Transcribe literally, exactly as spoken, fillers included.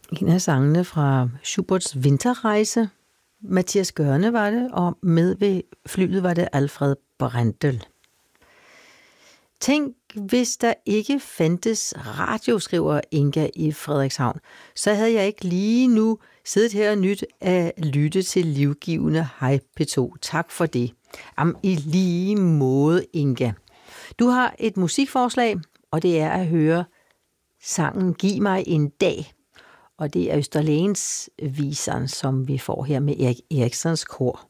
En af sangene fra Schuberts Vinterrejse. Mathias Gørne var det, og med ved flyet var det Alfred Brendel. Tænk, hvis der ikke fandtes radio, skriver Inga i Frederikshavn, så havde jeg ikke lige nu siddet her og nyt at lytte til livgivende Hej P to. Tak for det. Am i lige måde, Inga. Du har et musikforslag, og det er at høre sangen Giv mig en dag. Og det er Østerlægens viseren, som vi får her med Erik Erikssons kor.